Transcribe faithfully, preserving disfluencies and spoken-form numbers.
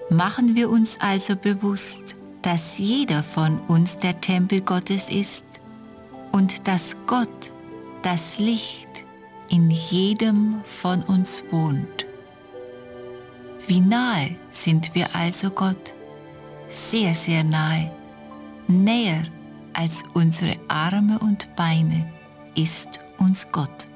Machen wir uns also bewusst, dass jeder von uns der Tempel Gottes ist und dass Gott, das Licht, in jedem von uns wohnt. Wie nahe sind wir also Gott? Sehr, sehr nahe. Näher als unsere Arme und Beine ist uns Gott.